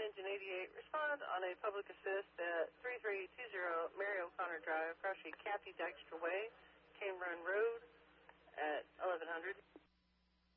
Engine 88, respond on a public assist at 3320 Mary O'Connor Drive, Crushing Kathy Dykstra Way, Cane Run